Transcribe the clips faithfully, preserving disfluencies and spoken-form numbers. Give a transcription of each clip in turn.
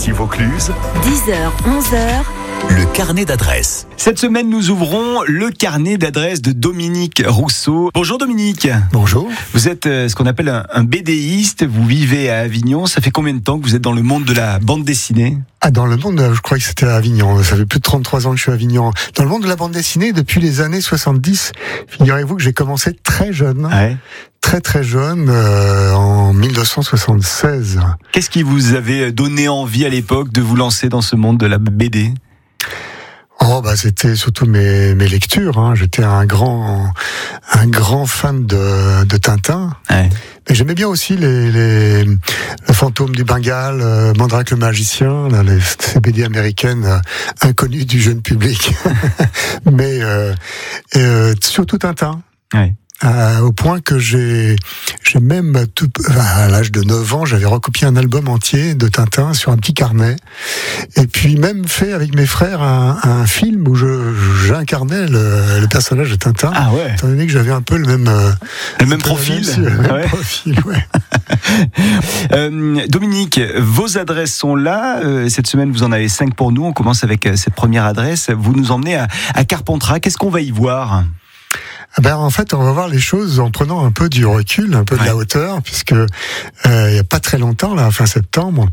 Ici Vaucluse, dix heures, onze heures. le carnet d'adresses. Cette semaine, nous ouvrons le carnet d'adresses de Dominique Rousseau. Bonjour Dominique. Bonjour. Vous êtes euh, ce qu'on appelle un, un BDiste, vous vivez à Avignon. Ça fait combien de temps que vous êtes dans le monde de la bande dessinée ? Ah, dans le monde, je crois que c'était à Avignon. Ça fait plus de trente-trois ans que je suis à Avignon. Dans le monde de la bande dessinée, depuis les années soixante-dix, figurez-vous que j'ai commencé très jeune. Ouais. Très très jeune, euh, en dix-neuf cent soixante-seize. Qu'est-ce qui vous avait donné envie à l'époque de vous lancer dans ce monde de la B D ? Oh bah c'était surtout mes mes lectures. Hein. J'étais un grand un grand fan de de Tintin. Ouais. Mais j'aimais bien aussi les les le fantôme du Bengale, euh, Mandrake le magicien, là, les, ces B D américaines euh, inconnues du jeune public. Mais euh, euh, surtout Tintin. Ouais. Euh, au point que j'ai, j'ai même, tout, à l'âge de neuf ans, j'avais recopié un album entier de Tintin sur un petit carnet. Et puis même fait avec mes frères un, un film où je, j'incarnais le, le personnage de Tintin. Ah ouais. Étant donné que j'avais un peu le même... Euh, Le même profil. Le même Ouais. profil, ouais. Euh, Dominique, vos adresses sont là. Euh, cette semaine, vous en avez cinq pour nous. On commence avec euh, cette première adresse. Vous nous emmenez à, à Carpentras. Qu'est-ce qu'on va y voir ? Ah ben, en fait, on va voir les choses en prenant un peu du recul, un peu de Ouais. la hauteur, puisque euh, il y a pas très longtemps, là, fin septembre,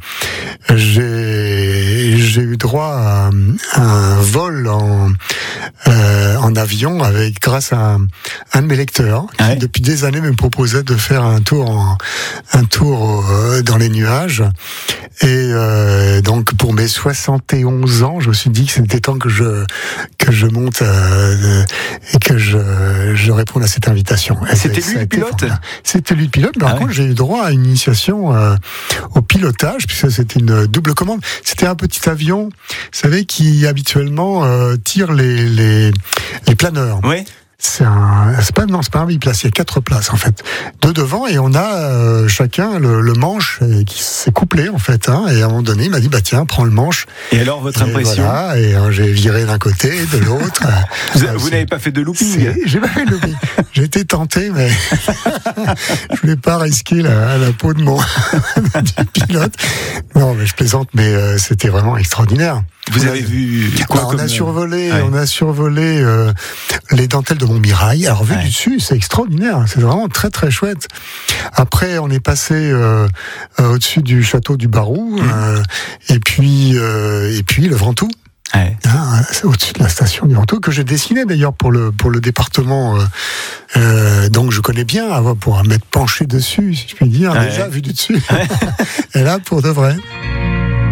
j'ai j'ai eu droit à, à un vol en euh, en avion avec grâce à un, un de mes lecteurs qui Ouais. depuis des années me proposait de faire un tour en, un tour euh, dans les nuages. Et euh, donc pour mes soixante et onze ans, je me suis dit que c'était temps que je que je monte euh, et que je je réponde à cette invitation. Et C'était ça lui a le été pilote ? formidable. C'était lui le pilote, mais par Ah ouais. contre j'ai eu droit à une initiation euh, au pilotage, puisque c'était une double commande. C'était un petit avion, vous savez, qui habituellement euh, tire les les les planeurs. Oui. C'est un, c'est pas non, c'est pas un biplace. Il y a quatre places en fait, deux devant, et on a euh, chacun le, le manche euh, qui s'est couplé en fait. Hein, et à un moment donné, il m'a dit bah tiens, prends le manche. Et alors, votre Et impression ? voilà, et euh, j'ai viré d'un côté, de l'autre. Vous, Ah, vous c'est- n'avez pas fait de looping ? c'est- J'ai pas fait le looping. J'ai été tenté, mais je voulais pas risquer la, la peau de mon du pilote. Non, mais je plaisante, mais euh, c'était vraiment extraordinaire. Vous On avez a- vu quoi Bah, on comme... a survolé, Ouais. on a survolé euh, les dentelles de Montmirail. Alors vu Ouais. du dessus, c'est extraordinaire. C'est vraiment très très chouette. Après, on est passé euh, euh, au-dessus du château du Barou, euh, et puis euh, et puis le Ventoux. Ouais. Hein, c'est au-dessus de la station du Ventoux que j'ai dessiné d'ailleurs pour le pour le département. Euh, euh, donc je connais bien, avoir pour m'être penché dessus, si je puis dire, Ouais. déjà vu du dessus. Et là, pour de vrai.